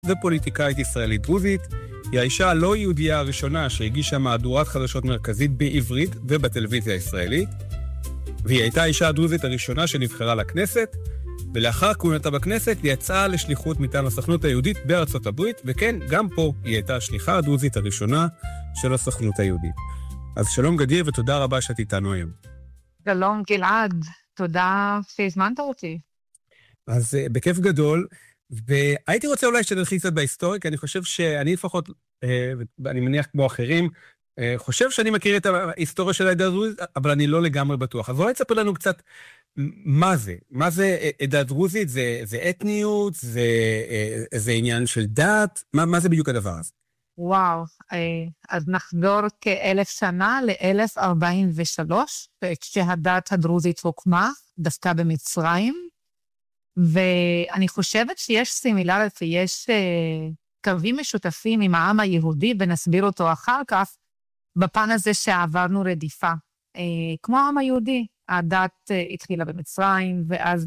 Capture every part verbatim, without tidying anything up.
ופוליטיקאית ישראלית דרוזית. היא האישה הלא יהודייה הראשונה שהגישה מהדורת חדשות מרכזית בעברית ובטלוויזיה הישראלית. והיא הייתה האישה הדרוזית הראשונה שנבחרה לכנסת, ולאחר כהונתה בכנסת היא יצאה לשליחות מטעם הסוכנות היהודית בארצות הברית, וכן, גם פה היא הייתה השליחה הדרוזית הראשונה של הסוכנות היהודית. אז שלום גדיר ותודה רבה שאת איתנו היום. שלום גלעד, תודה שהזמנת אותי. אז בכיף גדול, והייתי רוצה אולי שתתחיל קצת בהיסטוריה, כי אני חושב שאני לפחות, אני מניח כמו אחרים, חושב שאני מכיר את ההיסטוריה של העדה הדרוזית, אבל אני לא לגמרי בטוח. אז אולי תספר לנו קצת מה זה? מה זה עדה דרוזית? זה, זה אתניות? זה, זה עניין של דת? מה, מה זה בדיוק הדבר הזה? וואו, אז נחזור כאלף שנה ל-אלף ארבעים ושלוש, כשהדת הדרוזית הוקמה, דווקא במצרים, ואני חושבת שיש סימילריות ויש קווים משותפים עם העם היהודי, ונסביר אותו אחר כך, בפן הזה שעברנו רדיפה. כמו העם היהודי, הדת התחילה במצרים, ואז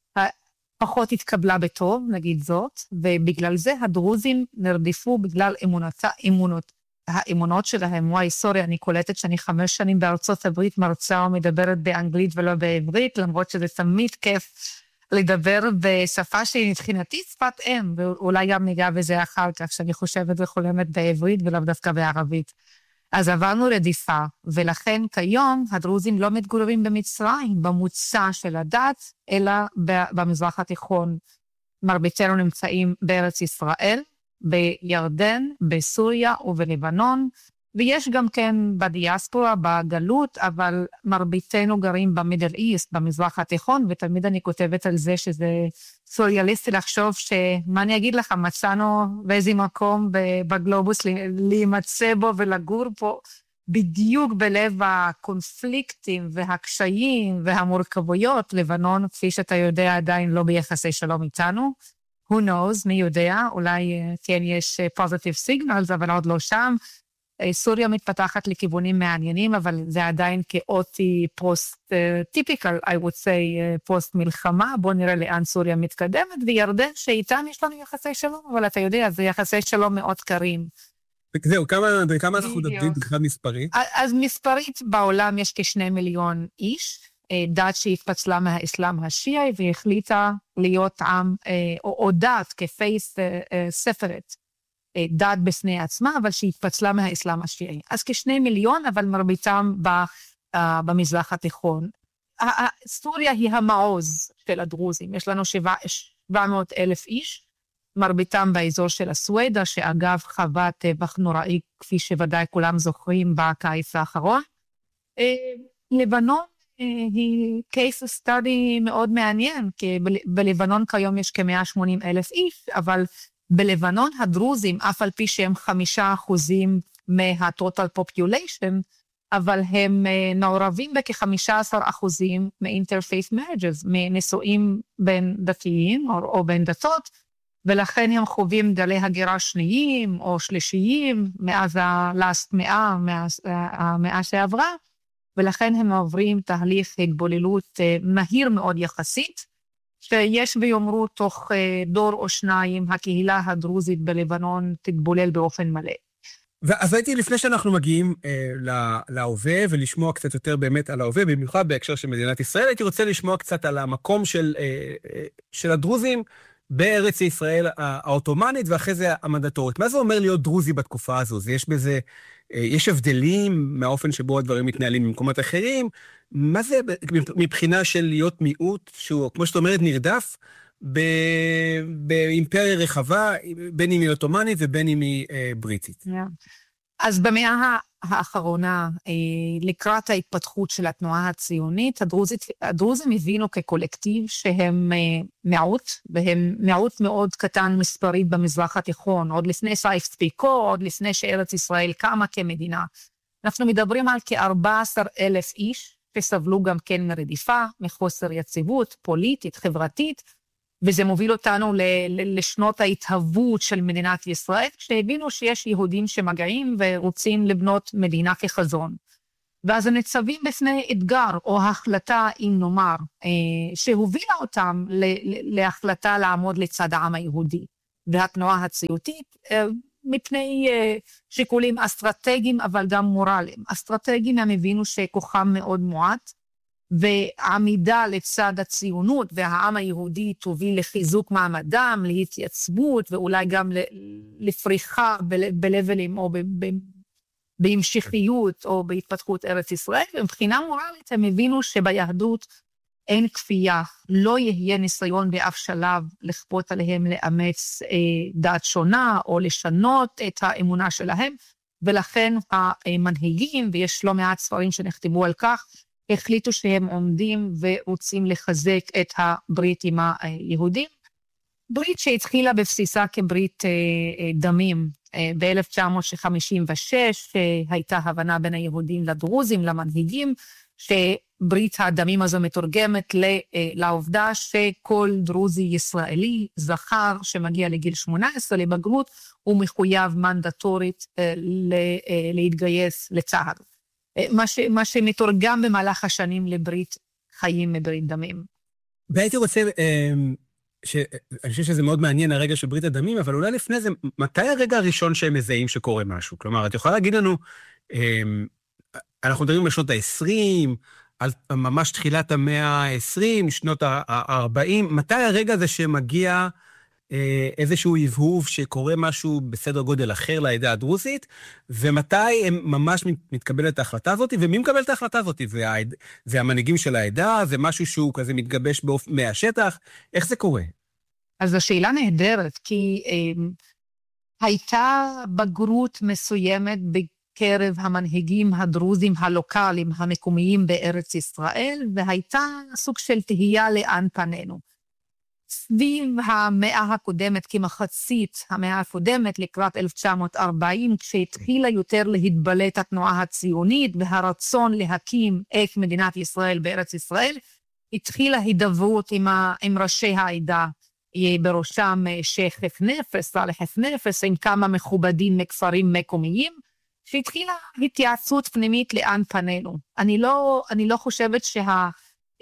פחות התקבלה בטוב, נגיד זאת, ובגלל זה הדרוזים נרדיפו בגלל אמונות, אמונות, האמונות שלהם. וואי, סורי, אני קולטת שאני חמש שנים בארצות הברית מרצה ומדברת באנגלית ולא בעברית, למרות שזה תמיד כיף לדבר בשפה שהיא מבחינתי שפת אם, ואולי גם ניגע בזה אחר כך, שאני חושבת וחולמת בעברית ולא דווקא בערבית. אז עברנו רדיפה, ולכן כיום הדרוזים לא מתגוררים במצרים, במוצא של הדת, אלא במזרח התיכון. מרביתנו נמצאים בארץ ישראל, בירדן, בסוריה ובלבנון, ויש גם כן בדיאספורה, בגלות, אבל מרביתנו גרים במידל איסט, במזרח התיכון, ותמיד אני כותבת על זה שזה סוריאליסטי לחשוב שמה אני אגיד לך, מצאנו באיזה מקום בגלובוס להימצא בו ולגור פה, בדיוק בלב הקונפליקטים והקשיים והמורכבויות. לבנון, כפי שאתה יודע, עדיין לא ביחסי שלום איתנו. Who knows, מי יודע, אולי כן יש positive signals, אבל עוד לא שם. סוריה מתפתחת לכיוונים מעניינים, אבל זה עדיין כאותי פוסט, טיפיקל, I would say, פוסט מלחמה. בוא נראה לאן סוריה מתקדמת, וירדן שאיתם יש לנו יחסי שלום, אבל אתה יודע, זה יחסי שלום מאוד קרים. זהו, כמה, כמה אנחנו מדברים בכלל מספרית? אז מספרית בעולם יש כשני מיליון איש, דת שהתפצלה מהאסלאם השיעי, והחליטה להיות עם, או, או דת כפייס ספרת. דת בסני עצמה, אבל שהתפצלה מהאסלאם השיעי. אז כשני מיליון, אבל מרביתם במזרח התיכון. סוריה היא המעוז של הדרוזים. יש לנו שבע מאות אלף איש, מרביתם באזור של הסווידה, שאגב חווה טבח נוראי, כפי שוודאי כולם זוכרים בקיץ האחרון. לבנון היא case study מאוד מעניין, כי בלבנון כיום יש כ-מאה ושמונים אלף איש, אבל בלבנון הדרוזים, אף על פי שהם חמישה אחוזים מה-total population, אבל הם מעורבים בכ-חמישה עשר אחוזים מ-interfaith marriages, מנישואים בין דתיים או, או בין דתות, ולכן הם חווים גלי הגירה שניים או שלישיים מאז ה-last מאה, מאז המאה שעברה, ולכן הם עוברים תהליך התבוללות מהיר מאוד יחסית, שיש ויאמרו תוך דור או שניים, הקהילה הדרוזית בלבנון תתבולל באופן מלא. אז הייתי לפני שאנחנו מגיעים אה, להווה, ולשמוע קצת יותר באמת על ההווה, במיוחד בהקשר של מדינת ישראל, הייתי רוצה לשמוע קצת על המקום של, אה, של הדרוזים בארץ ישראל האוטומנית, ואחרי זה המנדטורית. מה זה אומר להיות דרוזי בתקופה הזו? זה יש בזה, אה, יש הבדלים מהאופן שבו הדברים מתנהלים במקומות אחרים, מה זה מבחינה של להיות מיעוט, שהוא, כמו שאת אומרת, נרדף, באימפריה רחבה, בין אם היא אוטומנית ובין אם היא בריטית. אז במאה האחרונה, לקראת ההתפתחות של התנועה הציונית, הדרוזים הבינו כקולקטיב שהם מיעוט, והם מיעוט מאוד קטן מספרית במזרח התיכון, עוד לפני סייף פיקו, עוד לפני שארץ ישראל קמה כמדינה. אנחנו מדברים על כ-ארבעה עשר אלף איש, שסבלו גם כן מרדיפה, מחוסר יציבות, פוליטית, חברתית, וזה מוביל אותנו לשנות ההתהוות של מדינת ישראל, כשהבינו שיש יהודים שמגעים ורוצים לבנות מדינה כחזון. ואז הם ניצבים בפני אתגר או החלטה, אם נאמר, שהובילה אותם להחלטה לעמוד לצד העם היהודי. והתנועה הציונית, מפני שיקולים אסטרטגיים, אבל גם מורליים. אסטרטגיים הם הבינו שכוחם מאוד מועט, ועמידה לצד הציונות והעם היהודי תוביל לחיזוק מעמדם, להתייצבות, ואולי גם לפריחה בלבלים או בהמשכיות או בהתפתחות ארץ ישראל. ומבחינה מורלית הם הבינו שביהדות אין כפייה, לא יהיה ניסיון באף שלב לכפות עליהם לאמץ אה, דת שונה או לשנות את האמונה שלהם, ולכן המנהיגים, ויש לא מעט ספרים שנכתבו על כך, החליטו שהם עומדים ורוצים לחזק את הברית עם היהודים. ברית שהתחילה בבסיסה כברית אה, אה, דמים, אה, ב-אלף תשע מאות חמישים ושש אה, הייתה הבנה בין היהודים לדרוזים, למנהיגים, שברית הדמים הזו מתורגמת לעובדה שכל דרוזי ישראלי, זכר שמגיע לגיל שמונה עשרה לבגרות, הוא מחויב מנדטורית להתגייס לצה"ל. מה, ש, מה שמתורגם במהלך השנים לברית חיים מברית דמים. והייתי רוצה, ש... אני חושב שזה מאוד מעניין הרגע של ברית הדמים, אבל אולי לפני זה, מתי הרגע הראשון שהם מזהים שקורה משהו? כלומר, את יכולה להגיד לנו, אנחנו מדברים בשנות ה-עשרים, על ממש תחילת המאה ה-עשרים, שנות ה-ארבעים, מתי הרגע הזה שמגיע איזשהו הבהוב שקורה משהו בסדר גודל אחר לעדה הדרוזית, ומתי הם ממש מתקבלת את ההחלטה הזאת, ומי מקבל את ההחלטה הזאת? זה, העד... זה המנהיגים של העדה, זה משהו שהוא כזה מתגבש באופ... מהשטח, איך זה קורה? אז השאלה נהדרת, כי אה, הייתה בגרות מסוימת בקרב המנהיגים הדרוזים הלוקליים המקומיים בארץ ישראל, והייתה סוג של תהייה לאן פנינו. סביב המאה הקודמת, כמחצית המאה הקודמת, לקראת אלף תשע מאות ארבעים, כשהתחילה יותר להתבלט התנועה הציונית והרצון להקים את מדינת ישראל בארץ ישראל, התחילה הידברות עם, ה, עם ראשי העדה, בראשם שייח חפנפס, סאלח חפנפס, עם כמה מכובדים מכפרים מקומיים, שהתחילה התייעצות פנימית לאן פנינו. אני לא, אני לא חושבת שה...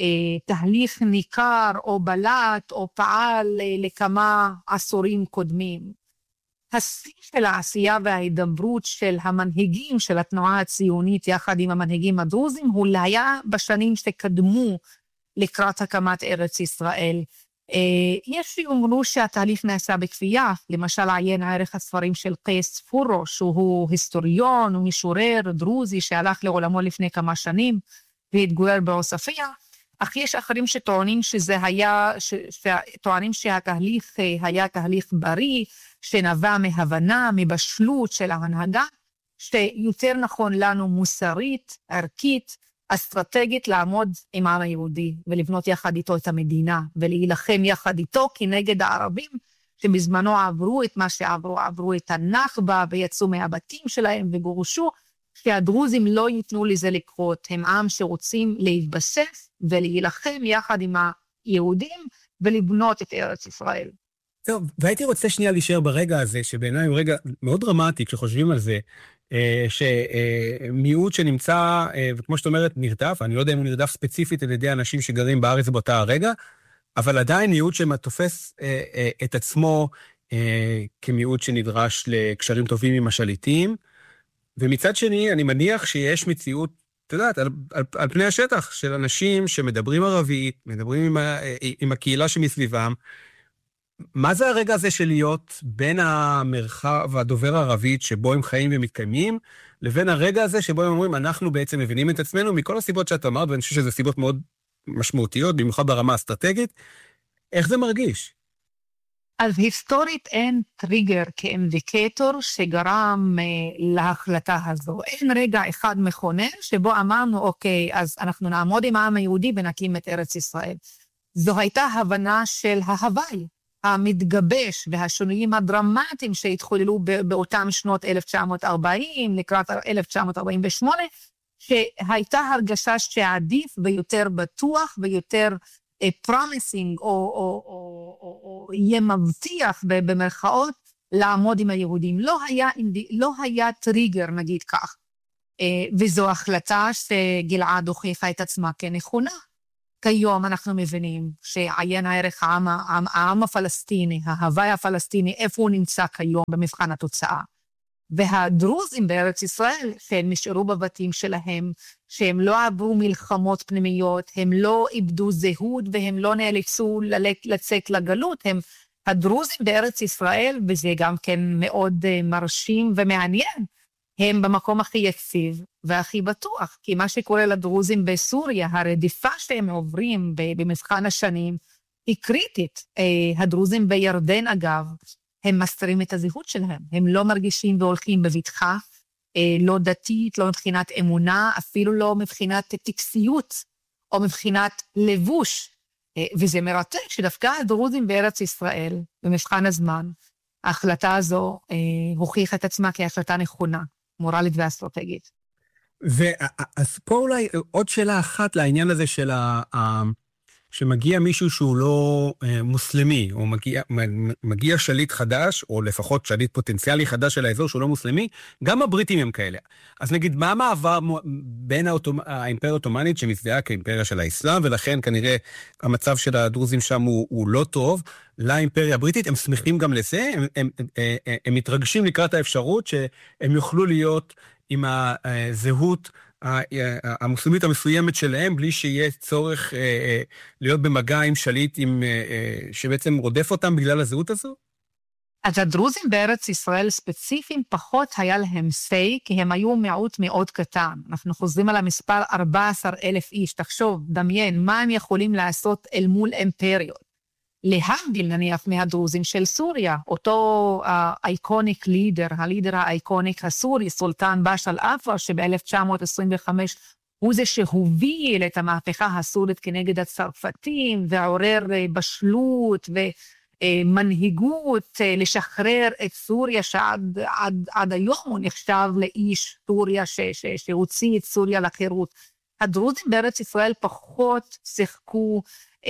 תהליך ניכר או בלט או פעל לכמה עשורים קודמים. השיא של העשייה וההידברות של המנהיגים של התנועה הציונית יחד עם המנהיגים הדרוזים, הוא היה בשנים שקדמו לקראת הקמת ארץ ישראל. יש שיאמרו שהתהליך נעשה בכפייה, למשל עיין ערך הספרים של קייס פורו, שהוא היסטוריון ומשורר דרוזי שהלך לעולמו לפני כמה שנים והתגורר בעוספיה, אך יש אחרים שטוענים שזה היה, ש, שטוענים שהתהליך היה תהליך בריא, שנבע מהבנה, מבשלות של ההנהגה, שיותר נכון לנו מוסרית, ערכית, אסטרטגית לעמוד עם העם היהודי, ולבנות יחד איתו את המדינה, ולהילחם יחד איתו כנגד הערבים, שבזמנו עברו את מה שעברו, עברו את הנכבה, ויצאו מהבתים שלהם וגורשו, שהדרוזים לא ייתנו לזה לקרות, הם עם שרוצים להתבסס ולהילחם יחד עם היהודים ולבנות את ארץ ישראל. טוב, והייתי רוצה שנייה להישאר ברגע הזה, שבעיניי הוא רגע מאוד דרמטי כשחושבים על זה, שמיעוט שנמצא, וכמו שאת אומרת, נרדף, אני לא יודע אם הוא נרדף ספציפית על ידי אנשים שגרים בארץ באותה הרגע, אבל עדיין מיעוט שמתופס את עצמו כמיעוט שנדרש לקשרים טובים עם השליטים, ומצד שני, אני מניח שיש מציאות, אתה יודעת, על, על, על פני השטח של אנשים שמדברים ערבית, מדברים עם, ה, עם הקהילה שמסביבם. מה זה הרגע הזה של להיות בין המרחב הדובר הערבית שבו הם חיים ומתקיימים, לבין הרגע הזה שבו הם אומרים, אנחנו בעצם מבינים את עצמנו מכל הסיבות שאת אמרת, ואני חושב שזה סיבות מאוד משמעותיות, במיוחד ברמה האסטרטגית. איך זה מרגיש? אז היסטורית אין טריגר כאינדיקטור שגרם אה, להחלטה הזו. אין רגע אחד מכונן שבו אמרנו, אוקיי, אז אנחנו נעמוד עם העם היהודי ונקים את ארץ ישראל. זו הייתה הבנה של ההוואי, המתגבש והשינויים הדרמטיים שהתחוללו באותם שנות אלף תשע מאות ארבעים, לקראת אלף תשע מאות ארבעים ושמונה, שהייתה הרגשה שעדיף ויותר בטוח ויותר promising, או, או, או, או, או יהיה מבטיח במרכאות, לעמוד עם היהודים. לא היה, לא היה טריגר, נגיד כך. וזו החלטה שגלעד הוכיחה את עצמה כנכונה. כיום אנחנו מבינים שעיין הערך העם, העם, העם הפלסטיני, ההוואי הפלסטיני, איפה הוא נמצא כיום במבחן התוצאה. והדרוזים בארץ ישראל, שהם נשארו בבתים שלהם, שהם לא עברו מלחמות פנימיות, הם לא איבדו זהות והם לא נאלצו לצאת לגלות, הם הדרוזים בארץ ישראל, וזה גם כן מאוד מרשים ומעניין, הם במקום הכי יציב והכי בטוח, כי מה שקורה לדרוזים בסוריה, הרדיפה שהם עוברים במבחן השנים, היא קריטית. הדרוזים בירדן אגב, הם מסתרים את הזהות שלהם, הם לא מרגישים והולכים בבטחה, לא דתית, לא מבחינת אמונה, אפילו לא מבחינת טקסיות, או מבחינת לבוש, וזה מרתק שדווקא הדרוזים בארץ ישראל, במבחן הזמן, ההחלטה הזו הוכיחה את עצמה כהחלטה נכונה, מורלית ואסטרטגית. ואז פה אולי עוד שאלה אחת לעניין הזה של ה... שמגיע מישהו שהוא לא אה, מוסלמי, או מגיע, מגיע שליט חדש, או לפחות שליט פוטנציאלי חדש של האזור שהוא לא מוסלמי, גם הבריטים הם כאלה. אז נגיד, מה המעבר בין האוטומ... האימפריה האוטומנית שמזדהה כאימפריה של האסלאם, ולכן כנראה המצב של הדרוזים שם הוא, הוא לא טוב, לאימפריה הבריטית, הם שמחים גם לזה, הם, הם, הם, הם, הם מתרגשים לקראת האפשרות שהם יוכלו להיות עם הזהות המוסלמית המסוימת שלהם, בלי שיהיה צורך אה, אה, להיות במגע עם שליט עם, אה, אה, שבעצם רודף אותם בגלל הזהות הזו? אז הדרוזים בארץ ישראל ספציפיים פחות היה להם say, כי הם היו מיעוט מאוד קטן. אנחנו חוזרים על המספר ארבעה עשר אלף איש, תחשוב, דמיין, מה הם יכולים לעשות אל מול אימפריות. להבדיל נניח מהדרוזים של סוריה, אותו אייקוניק לידר, הלידר האייקוניק הסורי, סולטן באש אל-אפר, שב-אלף תשע מאות עשרים וחמש הוא זה שהוביל את המהפכה הסורית כנגד הצרפתים, ועורר בשלות ומנהיגות לשחרר את סוריה, שעד עד, עד היום הוא נחשב לאיש סוריה ש, ש, שהוציא את סוריה לחירות. הדרוזים בארץ ישראל פחות שיחקו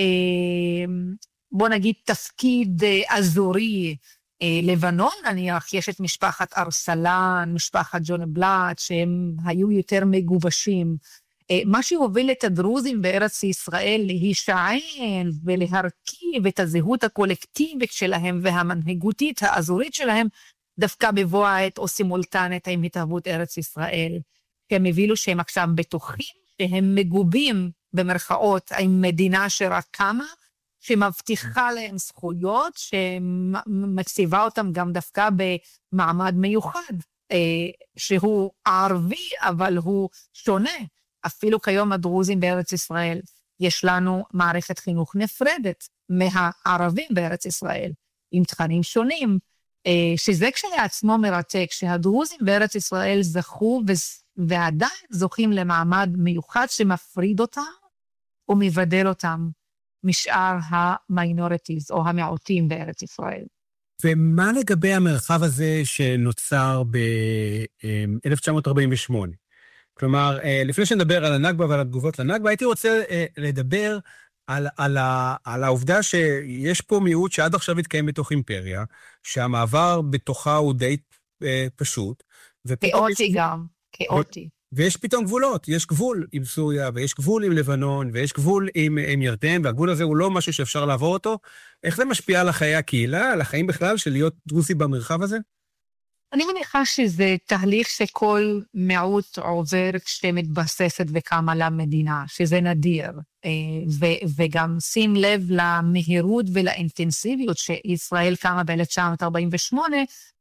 אה, בוא נגיד תפקיד אזורי. לבנון נניח, יש את משפחת ארסלן, משפחת ג'ון בלאט, שהם היו יותר מגובשים. מה שהוביל את הדרוזים בארץ ישראל להישען ולהרכיב את הזהות הקולקטיבית שלהם והמנהיגותית האזורית שלהם, דווקא בבוא העת או סימולטנית עם התהוות ארץ ישראל. הם הבילו שהם עכשיו בטוחים, שהם מגובים במרכאות עם מדינה שרק קמה, שמבטיחה להם זכויות, שמציבה אותם גם דווקא במעמד מיוחד, שהוא ערבי, אבל הוא שונה. אפילו כיום הדרוזים בארץ ישראל, יש לנו מערכת חינוך נפרדת מהערבים בארץ ישראל, עם תכנים שונים, שזה כשלעצמו מרתק, שהדרוזים בארץ ישראל זכו ועדיין זוכים למעמד מיוחד שמפריד אותם ומבדל אותם משאר המיינורטיז או המיעוטים בארץ ישראל. ומה לגבי המרחב הזה שנוצר ב-אלף תשע מאות ארבעים ושמונה? כלומר, לפני שנדבר על הנגבה ועל התגובות לנגבה, הייתי רוצה לדבר על, על, ה, על העובדה שיש פה מיעוט שעד עכשיו התקיים בתוך אימפריה, שהמעבר בתוכה הוא די פשוט. כאוטי יש... גם, כאוטי. ויש פתאום גבולות, יש גבול עם סוריה, ויש גבול עם לבנון, ויש גבול עם, עם ירדן, והגבול הזה הוא לא משהו שאפשר לעבור אותו. איך זה משפיע על החיי הקהילה, על החיים בכלל, של להיות דרוזי במרחב הזה? אני מניחה שזה תהליך שכל מיעוט עובר כשמתבססת וקמה למדינה, שזה נדיר, ו- וגם שים לב למהירות ולאינטנסיביות שישראל קמה ב-אלף תשע מאות ארבעים ושמונה,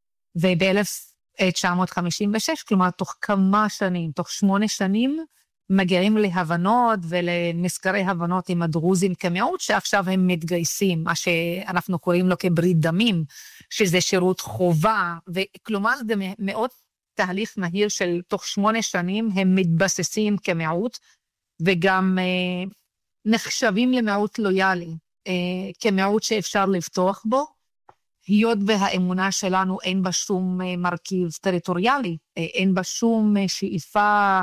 וב-אלף תשע מאות חמישים ושש, כלומר תוך כמה שנים, תוך שמונה שנים, מגיעים להבנות ולמסגרי הבנות עם הדרוזים כמיעוט, שעכשיו הם מתגייסים, מה שאנחנו קוראים לו כברית דמים, שזה שירות חובה, וכלומר זה מאוד תהליך מהיר של תוך שמונה שנים, הם מתבססים כמיעוט, וגם אה, נחשבים למיעוט לויאלי, אה, כמיעוט שאפשר לבטוח בו, היות והאמונה שלנו אין בה שום מרכיב טריטוריאלי, אין בה שום שאיפה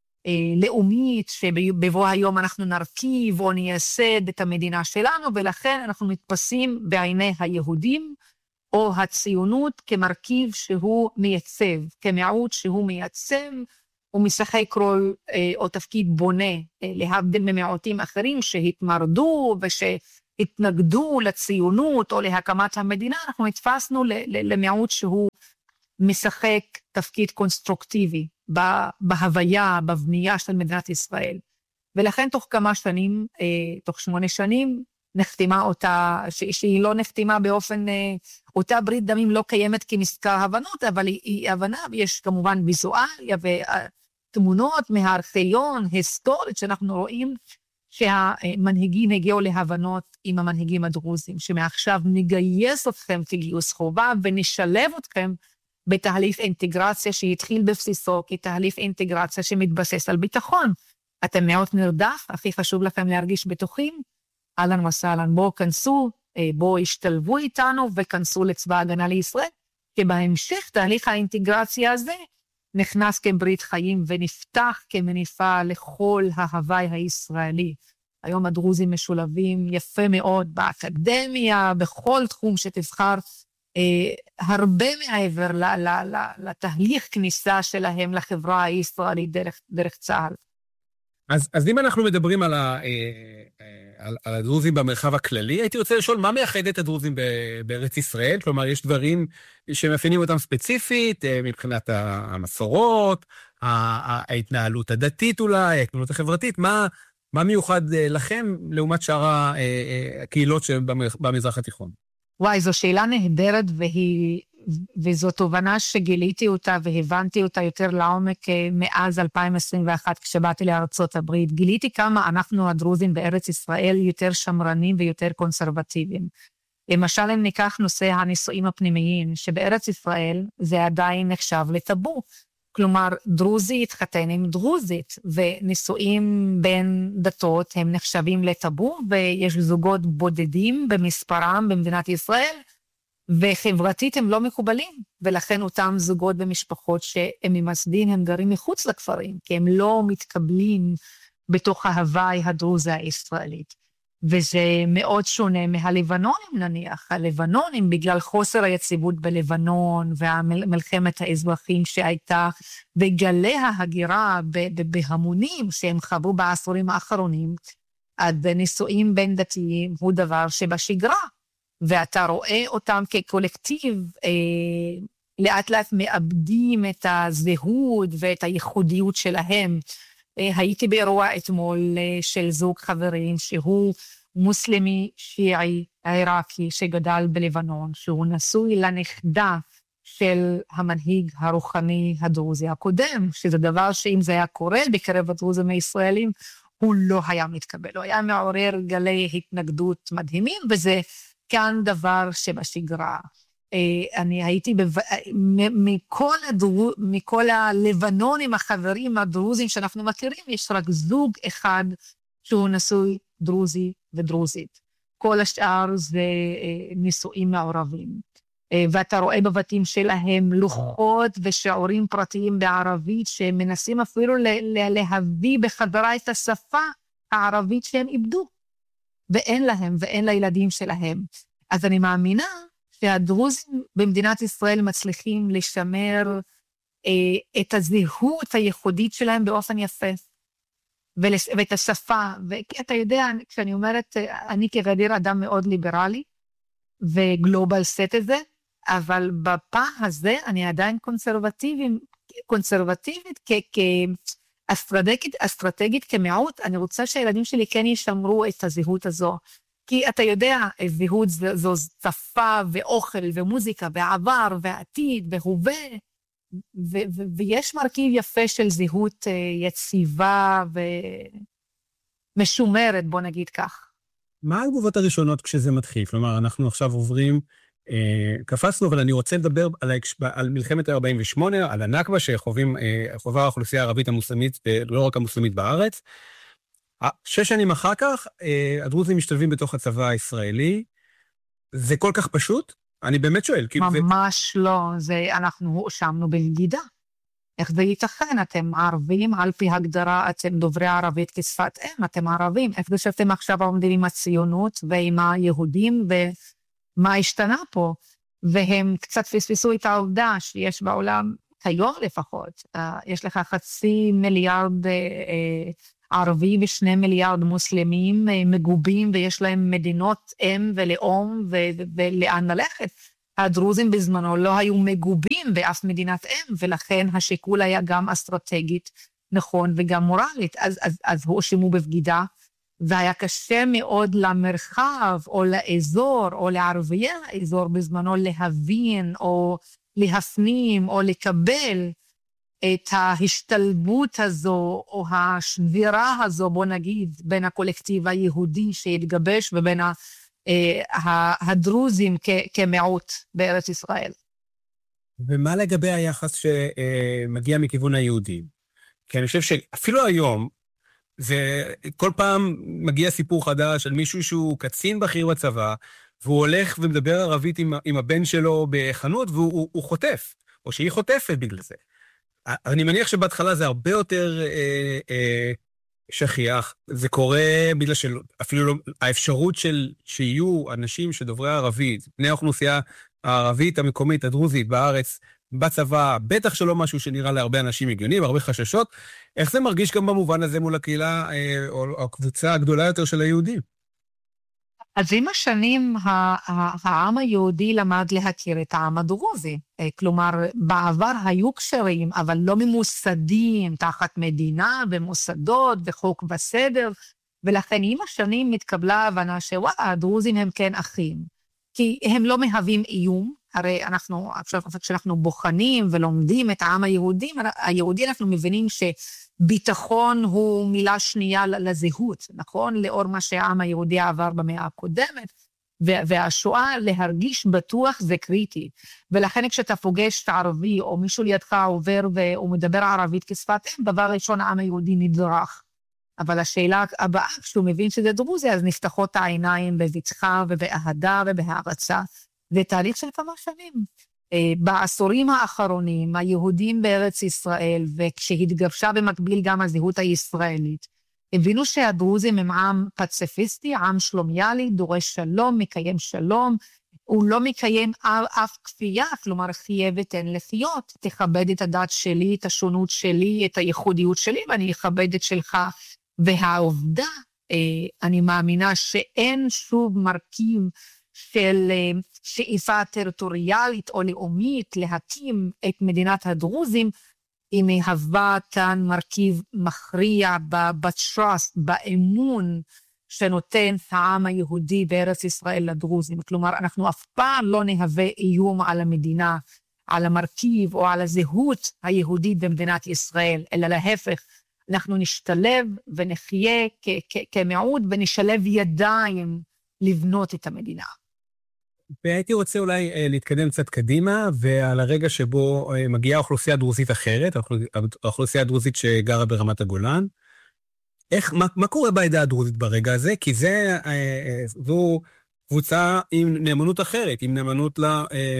לאומית, שבבוא היום אנחנו נרכיב או נייסד את המדינה שלנו, ולכן אנחנו מתפסים בעיני היהודים, או הציונות כמרכיב שהוא מייצב, כמיעוט שהוא מייצב הוא משחק רול או תפקיד בונה, להבדיל ממיעוטים אחרים שהתמרדו ושהתנגדו לציונות או להקמת המדינה, אנחנו התפסנו למיעוט שהוא משחק תפקיד קונסטרוקטיבי בהוויה, בבנייה של מדינת ישראל. ולכן תוך כמה שנים, תוך שמונה שנים, נחתימה אותה, שהיא לא נחתימה באופן, אותה ברית דמים לא קיימת כמזכר הבנות, אבל היא הבנה, ויש כמובן ויזואליה ותמונות מהארכיון, היסטורית, שאנחנו רואים שהמנהיגים הגיעו להבנות עם המנהיגים הדרוזים, שמעכשיו נגייס אתכם כגיוס חובה, ונשלב אתכם בתהליך אינטגרציה שהתחיל בבסיסו, כתהליך אינטגרציה שמתבסס על ביטחון. אתם מיעוט נרדף, הכי חשוב לכם להרגיש בטוחים, אהלן וסהלן, בואו כנסו, בואו השתלבו איתנו וכנסו לצבא ההגנה לישראל, שבהמשך תהליך האינטגרציה הזה נכנס כברית חיים ונפתח כמניפה לכל ההוואי הישראלי. היום הדרוזים משולבים יפה מאוד באקדמיה, בכל תחום שתבחר, אה, הרבה מעבר ל- ל- ל- לתהליך כניסה שלהם לחברה הישראלית דרך, דרך צה"ל. אז, אז אם אנחנו מדברים על, ה, על, על הדרוזים במרחב הכללי, הייתי רוצה לשאול, מה מייחד את הדרוזים בארץ ישראל? כלומר, יש דברים שמאפיינים אותם ספציפית, מבחינת המסורות, ההתנהלות הדתית אולי, ההתנהלות החברתית, מה, מה מיוחד לכם לעומת שאר הקהילות במזרח התיכון? וואי, זו שאלה נהדרת, והיא... וזו תובנה שגיליתי אותה והבנתי אותה יותר לעומק מאז אלפיים עשרים ואחת כשבאתי לארצות הברית. גיליתי כמה אנחנו הדרוזים בארץ ישראל יותר שמרנים ויותר קונסרבטיביים. למשל, אם ניקח נושא הנישואים הפנימיים, שבארץ ישראל זה עדיין נחשב לטאבו. כלומר, דרוזי התחתן עם דרוזית, ונישואים בין דתות הם נחשבים לטאבו, ויש זוגות בודדים במספרם במדינת ישראל, וחברתית הם לא מקובלים, ולכן אותם זוגות במשפחות שהם ממסדים, הם גרים מחוץ לכפרים, כי הם לא מתקבלים בתוך ההוואי הדרוזי הישראלית. וזה מאוד שונה מהלבנונים נניח. הלבנונים, בגלל חוסר היציבות בלבנון, והמלחמת האזרחים שהייתה, וגלי ההגירה בהמונים שהם חוו בעשורים האחרונים, עד נישואים בין דתיים הוא דבר שבשגרה. ואתה רואה אותם כקולקטיב, אה, לאט לאט מאבדים את הזהות ואת הייחודיות שלהם. אה, הייתי באירוע אתמול אה, של זוג חברים, שהוא מוסלמי שיעי עיראקי שגדל בלבנון, שהוא נשוי לנכדה של המנהיג הרוחני הדרוזי הקודם, שזה דבר שאם זה היה קורה בקרב הדרוזים הישראלים, הוא לא היה מתקבל, הוא היה מעורר גלי התנגדות מדהימים, וזה כאן דבר שבשגרה. אני הייתי, בו... מכל, הדרו... מכל הלבנונים החברים הדרוזים שאנחנו מכירים, יש רק זוג אחד שהוא נשוי דרוזי ודרוזית. כל השאר זה נישואים מעורבים. ואתה רואה בבתים שלהם לוחות ושיעורים פרטיים בערבית, שמנסים אפילו להביא בחזרה את השפה הערבית שהם איבדו. ואין להם, ואין לילדים שלהם. אז אני מאמינה שהדרוזים במדינת ישראל מצליחים לשמר אה, את הזהות הייחודית שלהם באופן יפה, ולש, ואת השפה. ואתה יודע, כשאני אומרת, אני כגדיר אדם מאוד ליברלי, וגלובל סט הזה, אבל בפעם הזה אני עדיין קונסרבטיבית, קונסרבטיבית כ... כ אסטרטגית, אסטרטגית כמיעוט, אני רוצה שהילדים שלי כן ישמרו את הזהות הזו. כי אתה יודע, זהות זו, זו שפה ואוכל ומוזיקה ועבר ועתיד והווה, ו- ו- ויש מרכיב יפה של זהות יציבה ומשומרת, בוא נגיד כך. מה התגובות הראשונות כשזה מתחיל? כלומר, אנחנו עכשיו עוברים, אה, קפצנו, אבל אני רוצה לדבר על, על מלחמת ה-ארבעים ושמונה, על הנכבה שחווים, אה, חובה האוכלוסייה הערבית המוסלמית, ולא רק המוסלמית בארץ. שש שנים אחר כך, אה, הדרוזים משתלבים בתוך הצבא הישראלי. זה כל כך פשוט? אני באמת שואל. ממש זה... לא, זה, אנחנו הואשמנו בבגידה. איך זה ייתכן? אתם ערבים, על פי הגדרה, אתם דוברי ערבית כשפת אם, אתם ערבים. איך זה שאתם עכשיו עומדים עם הציונות ועם היהודים, ומה השתנה פה? והם קצת פספסו את העובדה שיש בעולם כיום לפחות, יש לך חצי מיליארד ערבי ושני מיליארד מוסלמים מגובים, ויש להם מדינות אם ולאום ולאן ללכת. הדרוזים בזמנו לא היו מגובים באף מדינת אם, ולכן השיקול היה גם אסטרטגית נכון וגם מורלית. אז, אז, אז הואשמו בבגידה, והיה קשה מאוד למרחב או לאזור או לערביי האזור בזמנו להבין או להפנים או לקבל את ההשתלבות הזו או השבירה הזו, בוא נגיד, בין הקולקטיב היהודי שהתגבש ובין הדרוזים כמיעוט בארץ ישראל. ומה לגבי היחס שמגיע מכיוון היהודים? כי אני חושב שאפילו היום, זה כל פעם מגיע סיפור חדש על מישהו שהוא קצין בכיר בצבא, והוא הולך ומדבר ערבית עם, עם הבן שלו בחנות, והוא הוא חוטף, או שהיא חוטפת בגלל זה. אני מניח שבהתחלה זה הרבה יותר אה, אה, שכיח. זה קורה בגלל שאפילו לא, האפשרות של שיהיו אנשים שדוברי ערבית, בני האוכלוסייה הערבית המקומית, הדרוזית בארץ, בצבא, בטח שלא משהו שנראה להרבה אנשים הגיוני, והרבה חששות. איך זה מרגיש גם במובן הזה מול הקהילה אה, או הקבוצה הגדולה יותר של היהודים? אז עם השנים העם היהודי למד להכיר את העם הדרוזי. כלומר, בעבר היו קשרים, אבל לא ממוסדים תחת מדינה ומוסדות וחוק וסדר, ולכן עם השנים מתקבלה ההבנה שוואלה, הדרוזים הם כן אחים, כי הם לא מהווים איום. הרי אנחנו, כשאנחנו בוחנים ולומדים את העם היהודי, היהודי אנחנו מבינים שביטחון הוא מילה שנייה לזהות, נכון? לאור מה שהעם היהודי עבר במאה הקודמת, והשואה להרגיש בטוח זה קריטי. ולכן כשאתה פוגש את הערבי או מישהו לידך עובר והוא מדבר ערבית כשפת אם, דבר ראשון העם היהודי נדרך. אבל השאלה הבאה, כשהוא מבין שזה דרוזי, אז נפתחות העיניים בבטחה ובאהדה ובהערצה. זה תהליך של כמה שנים. בעשורים האחרונים, היהודים בארץ ישראל, וכשהתגבשה במקביל גם הזהות הישראלית, הבינו שהדרוזים הם עם פציפיסטי, עם שלומיאלי, דורש שלום, מקיים שלום, הוא לא מקיים אף כפייה, כלומר חיה ותן לחיות, תכבד את הדת שלי, את השונות שלי, את הייחודיות שלי, ואני אכבד את שלך. והעובדה, אני מאמינה שאין שוב מרכיב של שאיפה טריטוריאלית או לאומית להקים את מדינת הדרוזים, היא מהווה כאן מרכיב מכריע בטראסט, באמון שנותן העם היהודי בארץ ישראל לדרוזים. כלומר, אנחנו אף פעם לא נהווה איום על המדינה, על המרכיב או על הזהות היהודית במדינת ישראל, אלא להפך, אנחנו נשתלב ונחיה כמיעוט ונשלב ידיים לבנות את המדינה. והייתי רוצה אולי להתקדם קצת קדימה, ועל הרגע שבו מגיעה אוכלוסייה דרוזית אחרת, האוכלוסייה הדרוזית שגרה ברמת הגולן. איך, מה, מה קורה בעדה הדרוזית ברגע הזה? כי זה, זו קבוצה עם נאמנות אחרת, עם נאמנות ל,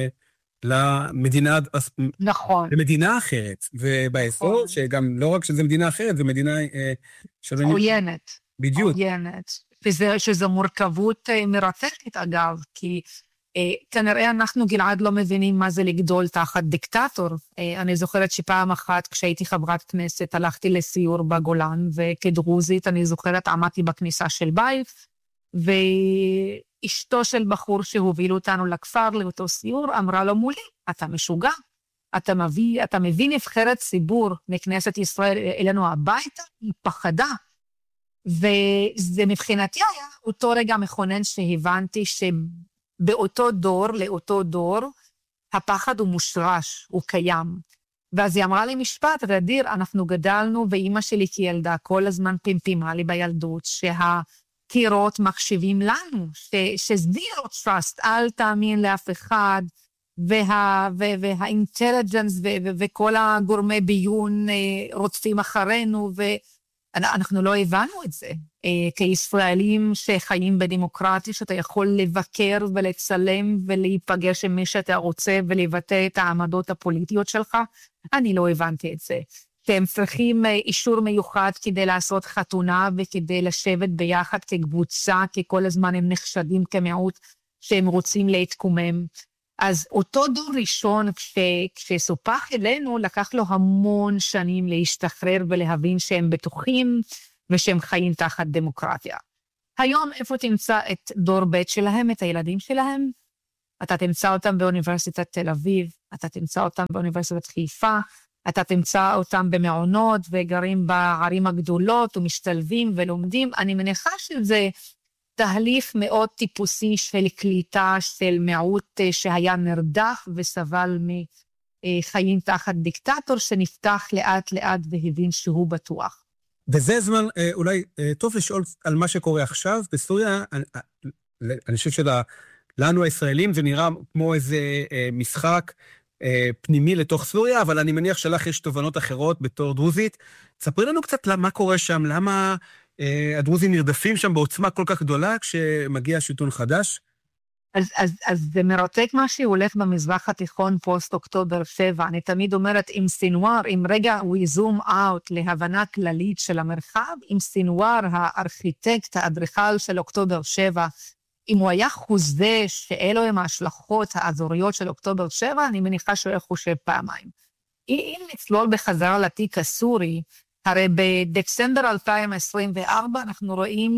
למדינה, נכון. למדינה אחרת, ובאזור, נכון. שגם לא רק שזה מדינה אחרת, זה מדינה שלא... עוינת. בדיוק. עוינת. וזה, שזו מורכבות מרתקת אגב, כי אה, כנראה אנחנו גלעד לא מבינים מה זה לגדול תחת דיקטטור. אה, אני זוכרת שפעם אחת כשהייתי חברת כנסת הלכתי לסיור בגולן, וכדרוזית אני זוכרת עמדתי בכניסה של בית, ואשתו של בחור שהוביל אותנו לכפר לאותו סיור אמרה לו מולי, אתה משוגע, אתה מביא, אתה מביא נבחרת ציבור מכנסת ישראל אלינו הביתה, היא פחדה. וזה מבחינתי היה אותו רגע מכונן שהבנתי שבאותו דור, לאותו דור, הפחד הוא מושרש, הוא קיים. ואז היא אמרה לי משפט, רדיר, אנחנו גדלנו, ואימא שלי כילדה כל הזמן פמפמה לי בילדות, שהקירות מקשיבים לנו, שזירו טראסט, אל תאמין לאף אחד, וה, והאינטליג'נס וכל הגורמי ביון רודפים אחרינו, ו... אנחנו לא הבנו את זה. כישראלים שחיים בדמוקרטיה, שאתה יכול לבקר ולצלם ולהיפגש עם מי שאתה רוצה ולבטא את העמדות הפוליטיות שלך, אני לא הבנתי את זה. שהם צריכים אישור מיוחד כדי לעשות חתונה וכדי לשבת ביחד כקבוצה, כי כל הזמן הם נחשדים כמיעוט שהם רוצים להתקומם. אז אותו דור ראשון, כש, כשסופח אלינו, לקח לו המון שנים להשתחרר ולהבין שהם בטוחים ושהם חיים תחת דמוקרטיה. היום איפה תמצא את דור ב' שלהם, את הילדים שלהם? אתה תמצא אותם באוניברסיטת תל אביב, אתה תמצא אותם באוניברסיטת חיפה, אתה תמצא אותם במעונות וגרים בערים הגדולות ומשתלבים ולומדים. אני מניחה שזה תהליך מאוד טיפוסי של קליטה של מיעוט שהיה נרדף וסבל מחיים תחת דיקטטור שנפתח לאט לאט והבין שהוא בטוח. וזה זמן אולי טוב לשאול על מה שקורה עכשיו בסוריה. אני, אני חושב שלנו הישראלים זה נראה כמו איזה משחק פנימי לתוך סוריה, אבל אני מניח שלך יש תובנות אחרות בתור דרוזית. תספרי לנו קצת מה קורה שם, למה הדרוזים נרדפים שם בעוצמה כל כך גדולה כשמגיע שלטון חדש? אז, אז, אז זה מרתק מה שהולך במזרח התיכון פוסט אוקטובר שבע. אני תמיד אומרת, עם סינואר, אם רגע we zoom out להבנה כללית של המרחב, עם סינואר, הארכיטקט, האדריכל של אוקטובר שבע, אם הוא היה חוזה שאלו הם ההשלכות האזוריות של אוקטובר שבע, אני מניחה שהוא היה חושב פעמיים. אם נצלול בחזרה לתיק הסורי, הרי בדצמבר אלפיים עשרים וארבע אנחנו רואים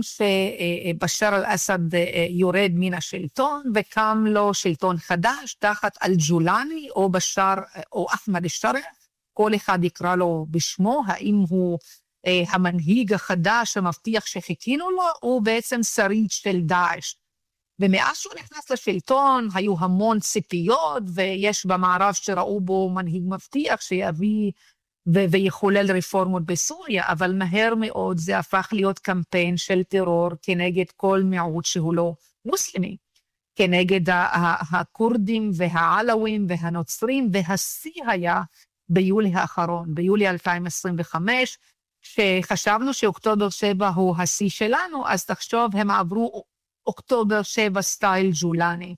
שבשאר אל-אסד יורד מן השלטון, וקם לו שלטון חדש תחת אל-ג'ולני או בשאר או אחמד אל-שרע, כל אחד יקרא לו בשמו, האם הוא המנהיג החדש המבטיח שחיכינו לו, או בעצם שריד של דאעש. ומאז שהוא נכנס לשלטון, היו המון ציפיות, ויש במערב שראו בו מנהיג מבטיח שיביא ו- ויחולל רפורמות בסוריה, אבל מהר מאוד זה הפך להיות קמפיין של טרור כנגד כל מיעוט שהוא לא מוסלמי, כנגד הכורדים והעלווים והנוצרים, והשיא היה ביולי האחרון, ביולי אלפיים עשרים וחמש, שחשבנו שאוקטובר שבע הוא השיא שלנו, אז תחשוב, הם עברו אוקטובר שבע סטייל ג'ולני,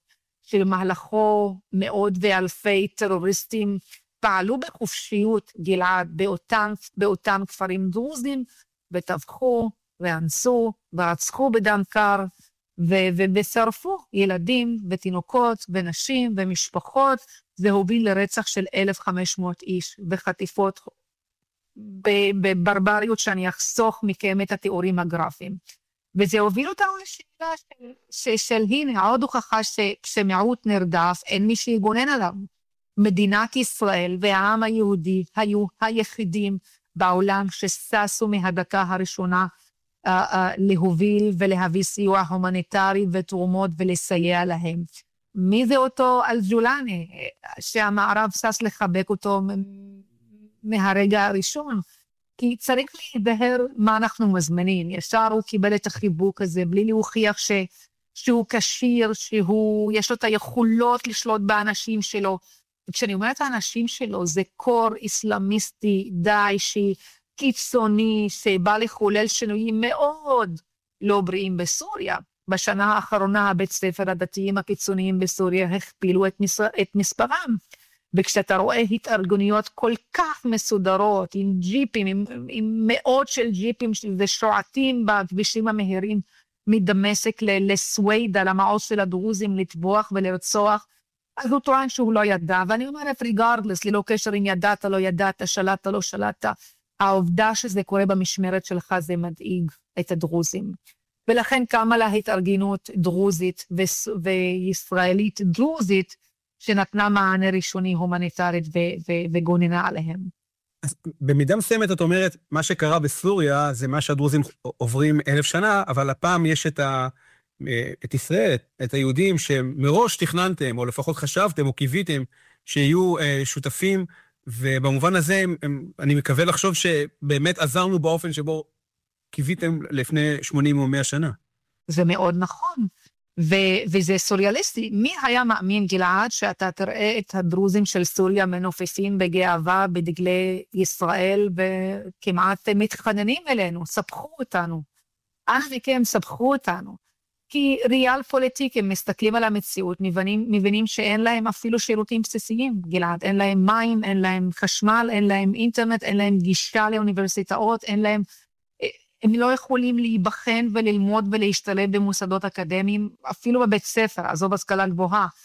שבמהלכו מאות ואלפי טרוריסטים פעלו בחופשיות, גלעד, באותם, באותם כפרים דרוזים, וטבחו, ואנסו, ורצחו בדם קר, ו- ו- ושרפו ילדים ותינוקות ונשים ומשפחות. זה הוביל לרצח של אלף וחמש מאות איש, וחטיפות בברבריות שאני אחסוך מכם את התיאורים הגרפיים. וזה הוביל אותנו לשאלה של, של, של הנה, עוד הוכחה שכשמיעוט נרדף, אין מי שיגונן עליו. מדינת ישראל והעם היהודי היו היחידים בעולם שששו מהדקה הראשונה uh, uh, להוביל ולהביא סיוע הומניטרי ותרומות ולסייע להם. מי זה אותו אל-ג'ולני שהמערב שש לחבק אותו מהרגע הראשון? כי צריך להיזהר מה אנחנו מזמנים. ישר הוא קיבל את החיבוק הזה בלי להוכיח ש, שהוא קשיר, שהוא יש לו את היכולות לשלוט באנשים שלו. כשאני אומרת האנשים שלו, זה קור איסלאמיסטי, דאעשי, קיצוני, שבא לחולל שינויים מאוד לא בריאים בסוריה. בשנה האחרונה, בית ספר הדתיים הקיצוניים בסוריה הכפילו את, מס... את מספרם. וכשאתה רואה התארגנויות כל כך מסודרות, עם ג'יפים, עם, עם מאות של ג'יפים, שזה שועטים בכבישים המהירים, מדמשק לסווידה, למעוז של הדרוזים, לטבוח ולרצוח, אז הוא טוען שהוא לא ידע, ואני אומרת, ריגרדלס, ללא קשר אם ידעת, לא ידעת, שלטת, לא שלטת, העובדה שזה קורה במשמרת שלך זה מדאיג את הדרוזים. ולכן קמה לה התארגנות דרוזית ו- וישראלית דרוזית, שנתנה מענה ראשוני הומניטרית ו- ו- וגוננה עליהם. אז במידה מסוימת את אומרת, מה שקרה בסוריה זה מה שהדרוזים עוברים אלף שנה, אבל הפעם יש את ה... את ישראל, את היהודים שמראש תכננתם, או לפחות חשבתם, או קיוויתם, שיהיו שותפים, ובמובן הזה אני מקווה לחשוב שבאמת עזרנו באופן שבו קיוויתם לפני שמונים או מאה שנה. זה מאוד נכון, ו- וזה סוריאליסטי. מי היה מאמין, גלעד, שאתה תראה את הדרוזים של סוריה מנופפים בגאווה, בדגלי ישראל, וכמעט מתחננים אלינו, ספחו אותנו. אנא מכם ספחו אותנו. כי ריאל פוליטיק, הם מסתכלים על המציאות, מבינים, מבינים שאין להם אפילו שירותים בסיסיים, גלעד, אין להם מים, אין להם חשמל, אין להם אינטרנט, אין להם גישה לאוניברסיטאות, אין להם, הם לא יכולים להיבחן וללמוד ולהשתלב במוסדות אקדמיים, אפילו בבית ספר, עזוב השכלה גבוהה.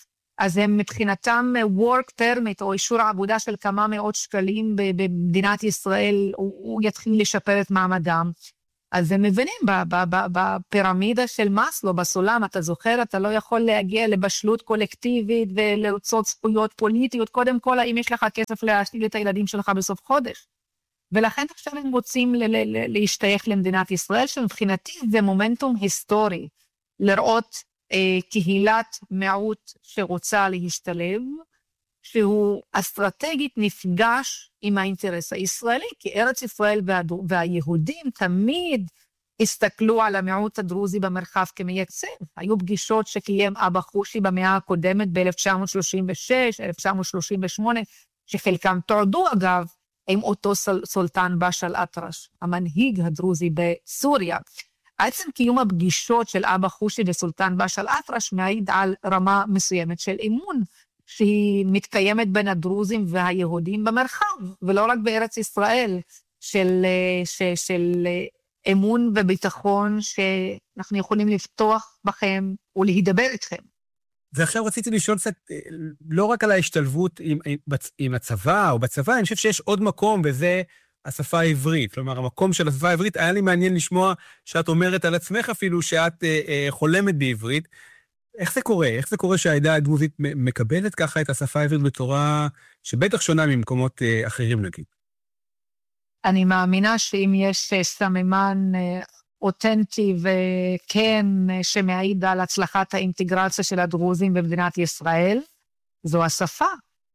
אז הם מבחינתם work permit או אישור העבודה של כמה מאות שקלים במדינת ישראל, הוא, הוא יתחיל לשפר את מעמדם. אז הם מבינים, בפירמידה של מאסלו, בסולם, אתה זוכר, אתה לא יכול להגיע לבשלות קולקטיבית ולרצות זכויות פוליטיות, קודם כל, האם יש לך כסף להשתיל את הילדים שלך בסוף חודש. ולכן עכשיו הם רוצים ל- ל- להשתייך למדינת ישראל, שמבחינתי זה מומנטום היסטורי, לראות אה, קהילת מיעוט שרוצה להשתלב, שהוא אסטרטגית נפגש עם האינטרס הישראלי, כי ארץ ישראל וה, והיהודים תמיד הסתכלו על המיעוט הדרוזי במרחב כמייצג. היו פגישות שקיים אבא חושי במאה הקודמת ב-אלף תשע מאות שלושים ושש, אלף תשע מאות שלושים ושמונה, שחלקם תועדו אגב, עם אותו סולטן בשל אטרש, המנהיג הדרוזי בסוריה. עצם קיום הפגישות של אבא חושי וסולטן בשל אטרש מעיד על רמה מסוימת של אמון, שהיא מתקיימת בין הדרוזים והיהודים במרחב, ולא רק בארץ ישראל, של, של, של אמון וביטחון שאנחנו יכולים לפתוח בכם ולהידבר איתכם. ועכשיו רציתי לשאול קצת, לא רק על ההשתלבות עם, עם הצבא או בצבא, אני חושב שיש עוד מקום, וזה השפה העברית. כלומר, המקום של השפה העברית, היה לי מעניין לשמוע שאת אומרת על עצמך אפילו שאת אה, אה, חולמת בעברית. איך זה קורה? איך זה קורה שהעדה הדרוזית מקבלת ככה את השפה העברית בצורה שבטח שונה ממקומות אה, אחרים נגיד? אני מאמינה שאם יש סממן אותנטי וכן שמעיד על הצלחת האינטגרציה של הדרוזים במדינת ישראל, זו השפה.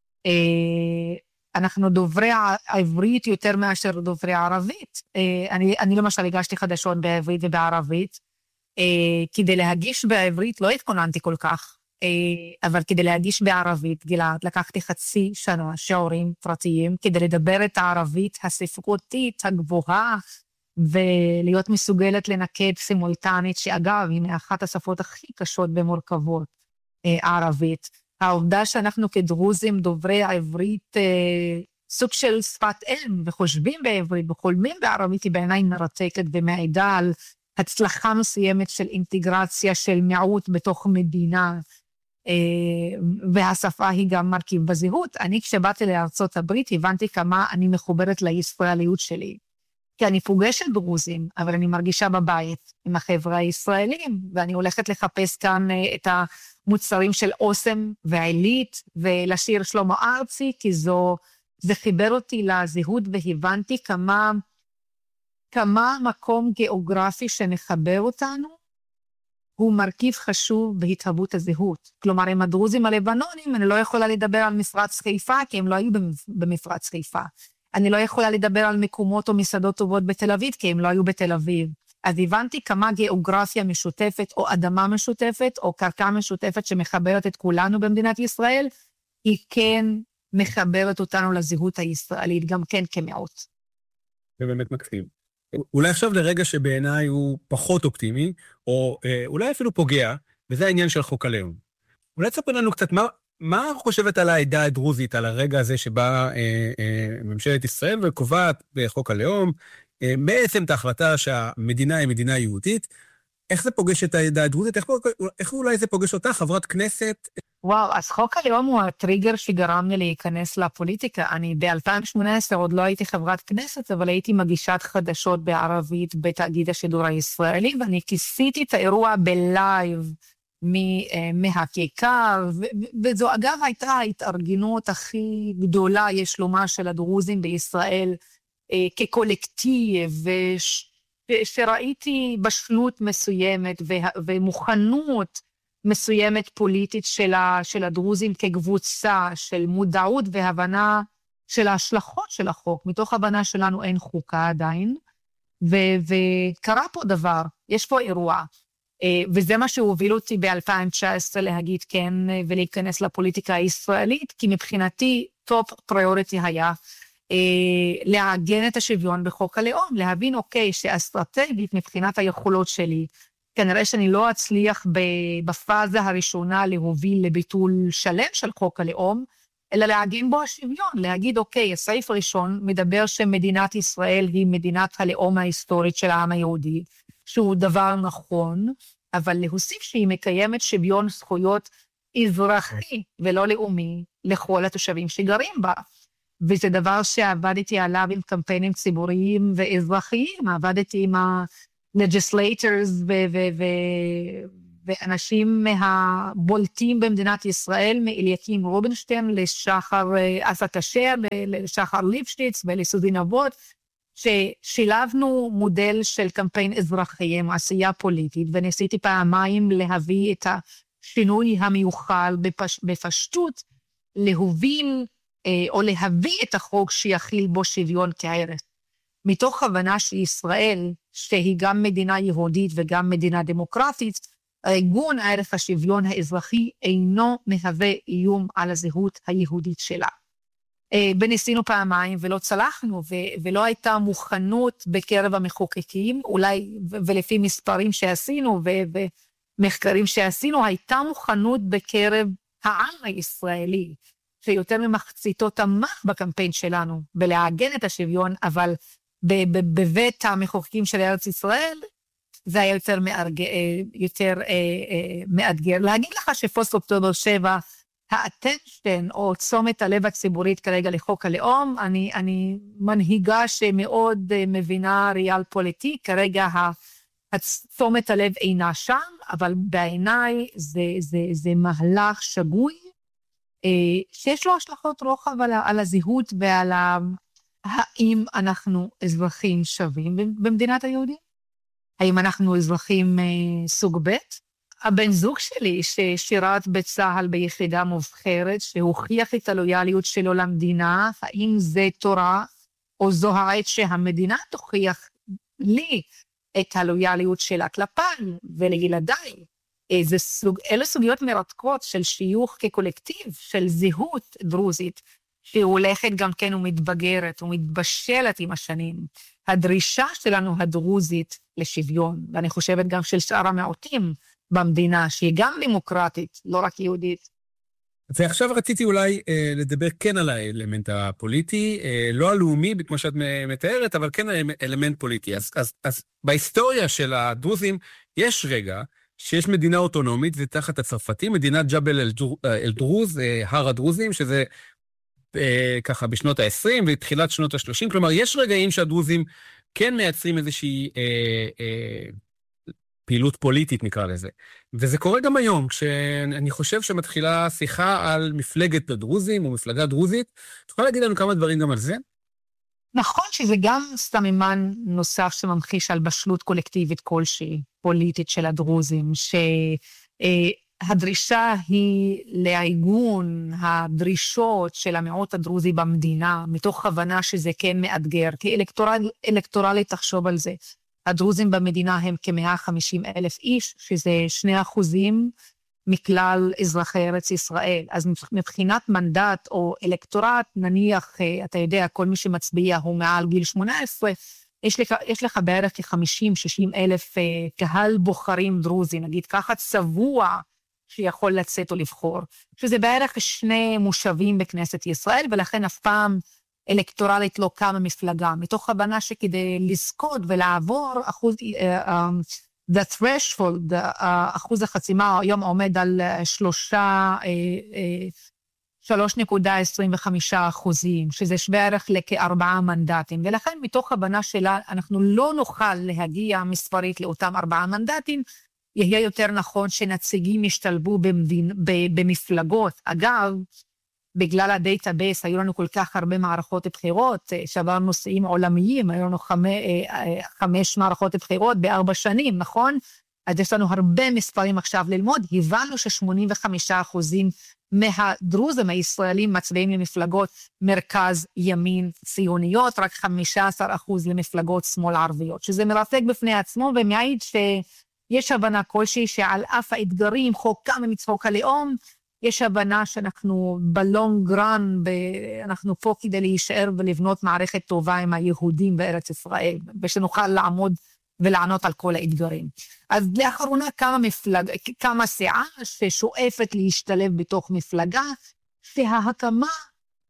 אנחנו דוברי העברית יותר מאשר דוברי הערבית. אני, אני למשל הגשתי חדשות בעברית ובערבית, כדי להגיש בעברית לא התכוננתי כל כך, אבל כדי להגיש בערבית, גלעד, לקחתי חצי שנה שיעורים פרטיים, כדי לדבר את הערבית הספרותית הגבוהה, ולהיות מסוגלת לנקד סימולטנית, שאגב, היא מאחת השפות הכי קשות במורכבות הערבית. העובדה שאנחנו כדרוזים דוברי העברית, סוג של שפת אם, וחושבים בעברית, וחולמים בערבית, היא בעיניי מרתקת ומעידה על הצלחה מסוימת של אינטגרציה של מיעוט בתוך מדינה, והשפה היא גם מרכיב בזהות. אני כשבאתי לארצות הברית הבנתי כמה אני מחוברת לישראליות שלי, כי אני פוגשת דרוזים, אבל אני מרגישה בבית עם החברה הישראלים, ואני הולכת לחפש כאן את המוצרים של אוסם ועילית, ולשיר שלמה ארצי, כי זו, זה חיבר אותי לזהות, והבנתי כמה, כמה מקום גיאוגרפי שמחבר אותנו, הוא מרכיב חשוב בהתהוות הזהות. כלומר, עם הדרוזים הלבנונים, אני לא יכולה לדבר על מפרץ חיפה, כי הם לא היו במפרץ חיפה. אני לא יכולה לדבר על מקומות או מסעדות טובות בתל אביב, כי הם לא היו בתל אביב. אז הבנתי כמה גיאוגרפיה משותפת, או אדמה משותפת, או קרקע משותפת שמחברת את כולנו במדינת ישראל, היא כן מחברת אותנו לזהות הישראלית, גם כן כמיעוט. זה באמת מקסים. אולי עכשיו לרגע שבעיניי הוא פחות אופטימי, או אה, אולי אפילו פוגע, וזה העניין של חוק הלאום. אולי תספר לנו קצת מה, מה חושבת על העדה הדרוזית, על הרגע הזה שבה אה, אה, ממשלת ישראל וקובעת בחוק הלאום, אה, בעצם את ההחלטה שהמדינה היא מדינה יהודית, איך זה פוגש את העדה הדרוזית? איך, איך אולי זה פוגש אותה, חברת כנסת? וואו, אז חוק הלאום הוא הטריגר שגרם לי להיכנס לפוליטיקה. אני ב-אלפיים שמונה עשרה עוד לא הייתי חברת כנסת, אבל הייתי מגישת חדשות בערבית בתאגיד השידור הישראלי, ואני כיסיתי את האירוע בלייב מהכיכר, וזו אגב הייתה ההתארגנות הכי גדולה, יש לומר, של הדרוזים בישראל כקולקטיב, ושראיתי בשלות מסוימת ומוכנות מסוימת פוליטית של, ה, של הדרוזים כקבוצה, של מודעות והבנה של ההשלכות של החוק. מתוך הבנה שלנו אין חוקה עדיין, ו, וקרה פה דבר, יש פה אירוע, וזה מה שהוביל אותי ב-אלפיים תשע עשרה להגיד כן ולהיכנס לפוליטיקה הישראלית, כי מבחינתי טופ פריוריטי היה לעגן את השוויון בחוק הלאום, להבין אוקיי שאסטרטגית מבחינת היכולות שלי, כנראה שאני לא אצליח בפאזה הראשונה להוביל לביטול שלם של חוק הלאום, אלא להגין בו השוויון, להגיד, אוקיי, הסעיף הראשון מדבר שמדינת ישראל היא מדינת הלאום ההיסטורית של העם היהודי, שהוא דבר נכון, אבל להוסיף שהיא מקיימת שוויון זכויות אזרחי ולא לאומי לכל התושבים שגרים בה. וזה דבר שעבדתי עליו עם קמפיינים ציבוריים ואזרחיים, עבדתי עם ה-legislators ו- ו- ו- ואנשים מהבולטים במדינת ישראל, מאליקים רובינשטיין לשחר אסא כשר, לשחר ליפשטיץ ולסוזי נבות, ששילבנו מודל של קמפיין אזרחי עם עשייה פוליטית, וניסיתי פעמיים להביא את השינוי המיוחל בפש... בפשטות, להוביל או להביא את החוק שיכיל בו שוויון כערך. מתוך הבנה שישראל, שהיא גם מדינה יהודית וגם מדינה דמוקרטית, עיגון ערך השוויון האזרחי אינו מהווה איום על הזהות היהודית שלה. וניסינו פעמיים ולא צלחנו, ו- ולא הייתה מוכנות בקרב המחוקקים, אולי ולפי מספרים שעשינו ו- ומחקרים שעשינו, הייתה מוכנות בקרב העם הישראלי, שיותר ממחציתו תמך בקמפיין שלנו, בלהגן את השוויון, אבל ב- ב- בבית המחוקקים של ארץ ישראל, זה היה יותר מאתגר, יותר אה, אה, מאתגר. להגיד לך שפוסט אוקטובר שבע, האטנשן או תשומת הלב הציבורית כרגע לחוק הלאום, אני, אני מנהיגה שמאוד מבינה ריאל פוליטי, כרגע תשומת הלב אינה שם, אבל בעיניי זה, זה, זה מהלך שגוי, שיש לו השלכות רוחב על, על הזהות ועל האם אנחנו אזרחים שווים במדינת היהודים? האם אנחנו אזרחים סוג ב'? הבן זוג שלי ששירת בצהל ביחידה מובחרת, שהוכיח את הלויאליות שלו למדינה, האם זה תורה או זו העת שהמדינה תוכיח לי את הלויאליות שלה כלפיי ולילדיי. זה סוג, אלה סוגיות מרתקות של שיוך כקולקטיב, של זהות דרוזית, שהולכת גם כן ומתבגרת ומתבשלת עם השנים. הדרישה שלנו הדרוזית לשוויון, ואני חושבת גם של שאר המיעוטים במדינה, שהיא גם דמוקרטית, לא רק יהודית. ועכשיו רציתי אולי אה, לדבר כן על האלמנט הפוליטי, אה, לא הלאומי, כמו שאת מתארת, אבל כן אלמנט פוליטי. אז, אז, אז בהיסטוריה של הדרוזים, יש רגע שיש מדינה אוטונומית, זה תחת הצרפתים, מדינת ג'בל אל-דרוז, אה, הר הדרוזים, שזה אה, ככה בשנות ה-עשרים ותחילת שנות ה-שלושים, כלומר, יש רגעים שהדרוזים כן מייצרים איזושהי אה, אה, פעילות פוליטית נקרא לזה. וזה קורה גם היום, כשאני חושב שמתחילה שיחה על מפלגת הדרוזים או מפלגה דרוזית. תוכל להגיד לנו כמה דברים גם על זה? נכון שזה גם סתמימן נוסף שממחיש על בשלות קולקטיבית כלשהי, פוליטית של הדרוזים, שהדרישה היא לעיגון הדרישות של המיעוט הדרוזי במדינה, מתוך הבנה שזה כן מאתגר, כי אלקטורל, אלקטורלי תחשוב על זה. הדרוזים במדינה הם כ-מאה וחמישים אלף איש, שזה שני אחוזים מכלל אזרחי ארץ ישראל. אז מבחינת מנדט או אלקטורט, נניח, אתה יודע, כל מי שמצביע הוא מעל גיל שמונה עשרה, יש לך, יש לך בערך כ-חמישים שישים אלף קהל בוחרים דרוזי, נגיד ככה צבוע שיכול לצאת או לבחור, שזה בערך שני מושבים בכנסת ישראל, ולכן אף פעם אלקטורלית לא קמה מפלגה, מתוך הבנה שכדי לזכות ולעבור אחוז, uh, um, the threshold, uh, אחוז החסימה היום עומד על שלושה, שלוש נקודה עשרים וחמישה אחוזים, שזה שווה ערך לכארבעה מנדטים, ולכן מתוך הבנה שלה אנחנו לא נוכל להגיע מספרית לאותם ארבעה מנדטים, יהיה יותר נכון שנציגים ישתלבו במדין, במפלגות. אגב, בגלל הדייטאבייס, היו לנו כל כך הרבה מערכות בחירות, שעברנו נושאים עולמיים, היו לנו חמש, חמש מערכות בחירות בארבע שנים, נכון? אז יש לנו הרבה מספרים עכשיו ללמוד, הבנו ש-שמונים וחמישה אחוזים מהדרוזים הישראלים מצביעים למפלגות מרכז ימין ציוניות, רק חמישה עשר אחוז למפלגות שמאל ערביות, שזה מרתק בפני עצמו, ומעיד שיש הבנה כלשהי שעל אף האתגרים, חוקה ממצחוק הלאום, יש הבנה שאנחנו בלונג רן, אנחנו פה כדי להישאר ולבנות מערכת טובה עם היהודים בארץ ישראל, ושנוכל לעמוד ולענות על כל האתגרים. אז לאחרונה כמה, מפלג, כמה סיעה ששואפת להשתלב בתוך מפלגה, שההקמה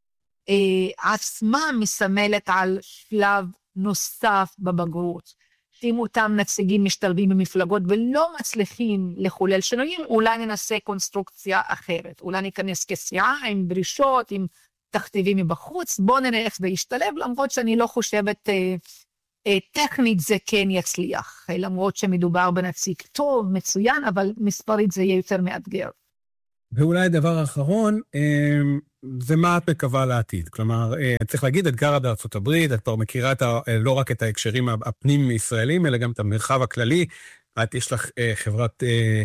אה, עצמה מסמלת על שלב נוסף בבגרות, אם אותם נציגים משתלבים במפלגות ולא מצליחים לחולל שינויים, אולי ננסה קונסטרוקציה אחרת. אולי ניכנס כסיעה עם דרישות, עם תכתיבים מבחוץ, בואו נראה איך זה ישתלב, למרות שאני לא חושבת אה, אה, טכנית זה כן יצליח, אה, למרות שמדובר בנציג טוב, מצוין, אבל מספרית זה יהיה יותר מאתגר. ואולי הדבר האחרון, זה מה את מקווה לעתיד. כלומר, צריך להגיד, את גרה בארצות הברית, את כבר מכירה את ה, לא רק את ההקשרים הפנים-ישראלים, אלא גם את המרחב הכללי. את יש לך חברת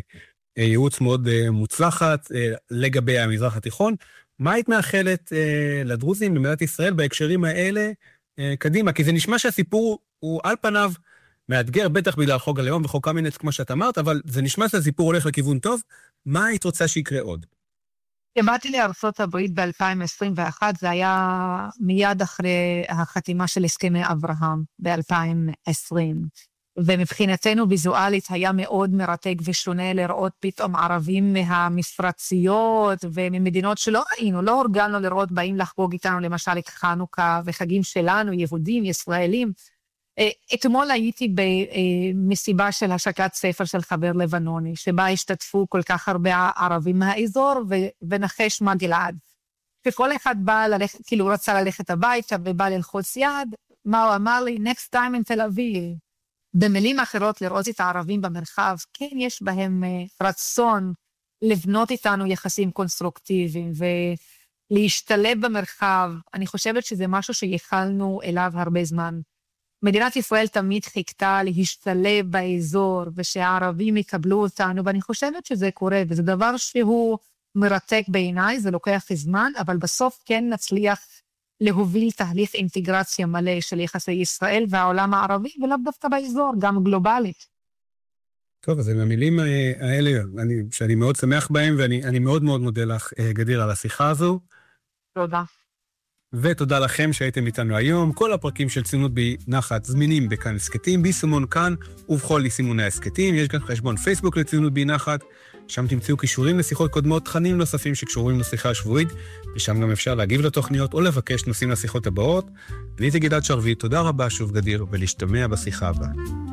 ייעוץ מאוד מוצלחת לגבי המזרח התיכון. מה היית מאחלת לדרוזים במדינת ישראל בהקשרים האלה קדימה? כי זה נשמע שהסיפור הוא על פניו מאתגר, בטח בגלל חוק הלאום וחוק קמיניץ, כמו שאת אמרת, אבל זה נשמע שהסיפור הולך לכיוון טוב. מה היית רוצה שיקרה עוד? באתי לארצות הברית ב-אלפיים עשרים ואחת, זה היה מיד אחרי החתימה של הסכמי אברהם ב-אלפיים עשרים. ומבחינתנו ויזואלית היה מאוד מרתק ושונה לראות פתאום ערבים מהמפרציות וממדינות שלא ראינו, לא הורגלנו לראות, באים לחגוג איתנו למשל את חנוכה וחגים שלנו, יהודים, ישראלים. אתמול הייתי במסיבה של השקת ספר של חבר לבנוני, שבה השתתפו כל כך הרבה ערבים מהאזור, ונחש מה גלעד. וכל אחד בא ללכת, כאילו רצה ללכת הביתה ובא ללחוץ יד, מה הוא אמר לי? Next time in תל אביב. במילים אחרות לראות את הערבים במרחב, כן יש בהם רצון לבנות איתנו יחסים קונסטרוקטיביים, ולהשתלב במרחב. אני חושבת שזה משהו שיכלנו אליו הרבה זמן. מדינת ישראל תמיד חיכתה להשתלב באזור, ושהערבים יקבלו אותנו, ואני חושבת שזה קורה, וזה דבר שהוא מרתק בעיניי, זה לוקח זמן, אבל בסוף כן נצליח להוביל תהליך אינטגרציה מלא של יחסי ישראל והעולם הערבי, ולאו דווקא באזור, גם גלובלית. טוב, אז עם המילים האלה, אני, שאני מאוד שמח בהם, ואני אני מאוד מאוד מודה לך, גדיר, על השיחה הזו. תודה. ותודה לכם שהייתם איתנו היום. כל הפרקים של ציונות בנחת זמינים בכאן הסקטים, ביישומון כאן ובכל יישומוני הסקטים. יש גם חשבון פייסבוק לציונות בנחת, שם תמצאו קישורים לשיחות קודמות, תכנים נוספים שקשורים לשיחה השבועית, ושם גם אפשר להגיב לתוכניות או לבקש נושאים לשיחות הבאות. אני הייתי גלעד שרביט, תודה רבה שוב גדיר, ולהשתמע בשיחה הבאה.